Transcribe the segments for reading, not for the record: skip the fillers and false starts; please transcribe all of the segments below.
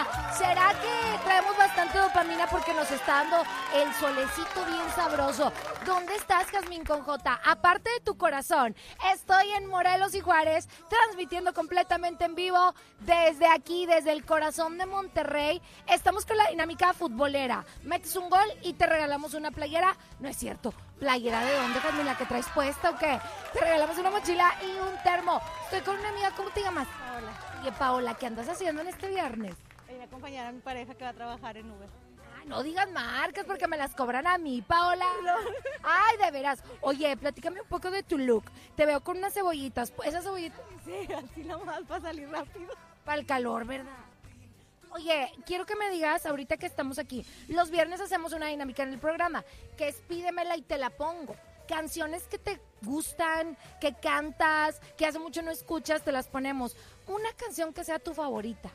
¿Será que traemos bastante dopamina porque nos está dando el solecito bien sabroso? ¿Dónde estás, Jazmín con J? Aparte de tu corazón, estoy en Morelos y Juárez, transmitiendo completamente en vivo desde aquí, desde el corazón de Monterrey. Estamos con la dinámica futbolera. Metes un gol y te regalamos una playera. No es cierto. ¿Playera de dónde, Jazmín? ¿La que traes puesta o qué? Te regalamos una mochila y un termo. Estoy con una amiga, ¿cómo te llamas? Paola. Oye, Paola, ¿qué andas haciendo en este viernes? Voy a acompañar a mi pareja que va a trabajar en Uber. Ay, no digas marcas porque me las cobran a mí, Paola. Ay, de veras. Oye, platícame un poco de tu look. Te veo con unas cebollitas. Esas cebollitas Sí, así nomás para salir rápido. para el calor, ¿verdad? Oye, quiero que me digas, ahorita que estamos aquí, los viernes hacemos una dinámica en el programa, que es pídemela y te la pongo. Canciones que te gustan, que cantas, que hace mucho no escuchas, te las ponemos. Una canción que sea tu favorita.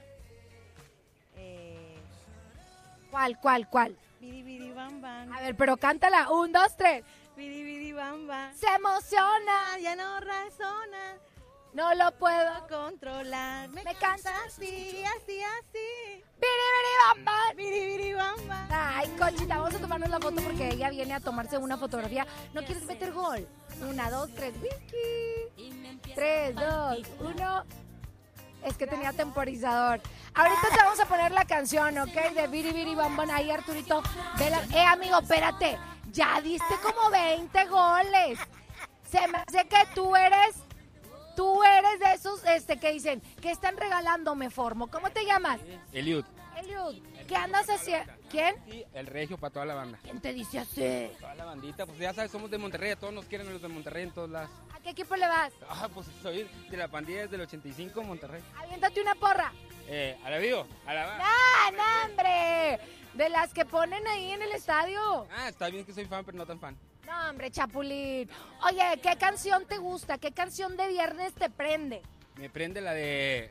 ¿Cuál? Bidi bidi bam bam. A ver, pero cántala. 1, 2, 3. Bidi bidi bam bam. Se emociona, Ya no razona no lo puedo. controlar. Me cansa así, así. Biri, biri, bam, bam. Bidi bidi bam bam. Ay, Conchita, vamos a tomarnos la foto porque ella viene a tomarse una fotografía. ¿No quieres meter gol? 1, 2, 3, Vicky. 3, 2, 1. Es que tenía temporizador. Ahorita te vamos a poner la canción, ¿ok? De Biri Biri Bam Bam. Ahí, Arturito. Vela. Amigo, espérate. Ya diste como 20 goles. Se me hace que tú eres de esos que dicen, ¿qué están regalando? Me formo. ¿Cómo te llamas? Eliud. Eliud. ¿Qué andas haciendo? ¿Quién? Y el regio para toda la banda. ¿Quién te dice así? Toda la bandita, pues ya sabes, somos de Monterrey, todos nos quieren los de Monterrey en todos lados. ¿A qué equipo le vas? Pues soy de la pandilla desde el 85, Monterrey. Aviéntate una porra. A la vivo, a la va. ¡No, hombre! De las que ponen ahí en el estadio. Está bien que soy fan, pero no tan fan. No, hombre, Chapulín. Oye, ¿qué canción te gusta? ¿Qué canción de viernes te prende? Me prende la de...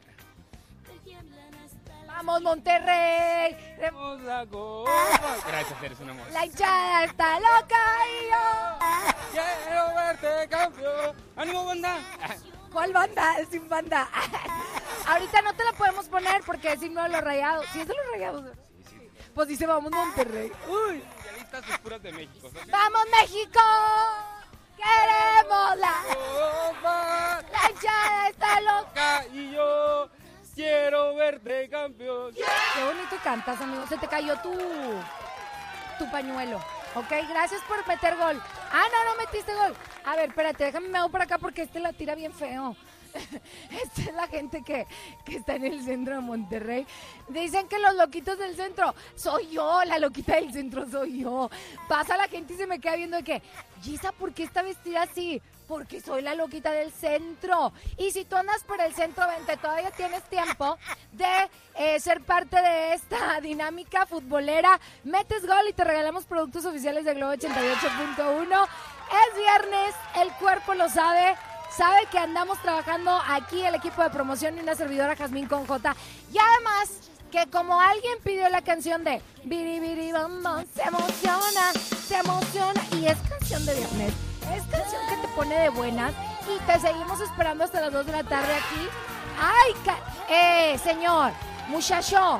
¡Vamos, Monterrey! Vamos la copa. Gracias, eres un amor. La hinchada está loca y yo... Quiero verte campeón. ¡Ánimo, banda! ¿Cuál banda? Sin banda. Ahorita no te la podemos poner porque es himno de los Rayados. ¿Sí es de los Rayados? Sí. Pues dice, vamos, Monterrey. Uy. Mundialistas sus puras de México. ¿Sí? ¡Vamos, México! ¡Queremos la... Copa. La hinchada está loca! Y yo quiero verte campeón. Qué bonito cantas, amigo. Se te cayó tu pañuelo. Ok, gracias por meter gol. No metiste gol. A ver, espérate, déjame me hago por acá porque la tira bien feo. Esta es la gente que está en el centro de Monterrey. Dicen que los loquitos del centro soy yo, la loquita del centro soy yo. Pasa la gente y se me queda viendo de que, Gisa, ¿por qué está vestida así? Porque soy la loquita del centro. Y si tú andas por el centro, vente, todavía tienes tiempo de ser parte de esta dinámica futbolera. Metes gol y te regalamos productos oficiales de Globo 88.1. Es viernes, el cuerpo lo sabe. Sabe que andamos trabajando aquí el equipo de promoción y una servidora Jazmín con J. Y además, que como alguien pidió la canción de Biri Biri Bam Bam, se emociona. Y es canción de viernes. Es canción que te pone de buenas. Y te seguimos esperando hasta las 2 de la tarde aquí. Ay, señor, muchacho,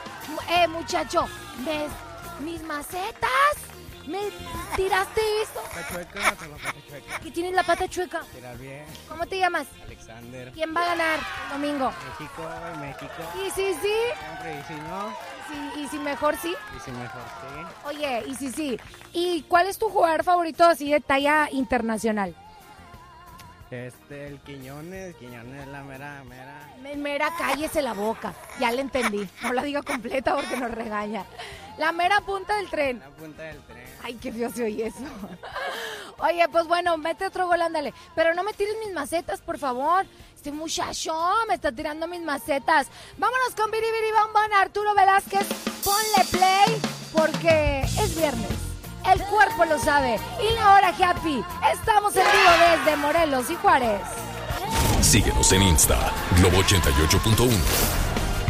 mis macetas. ¿Me tiraste eso? Pata chueca, tengo pata chueca. ¿Qué tienes la pata chueca? Tirar bien. ¿Cómo te llamas? Alexander. ¿Quién va a ganar el domingo? México. Y sí. Siempre, y si no, Y si mejor sí. y si mejor, sí. Oye, y sí. ¿Y cuál es tu jugador favorito así de talla internacional? El Quiñones, la mera. Mera, cállese la boca. Ya le entendí. No la diga completa porque nos regaña. La mera punta del tren. La punta del tren. Ay, qué feo se oye eso. Oye, pues bueno, mete otro gol, ándale. Pero no me tires mis macetas, por favor. Este muchacho me está tirando mis macetas. Vámonos con Biri Biri Bam Bam, Arturo Velázquez. Ponle play porque es viernes. El cuerpo lo sabe. Y la hora happy. Estamos en vivo desde Morelos y Juárez. Síguenos en Insta, Globo 88.1.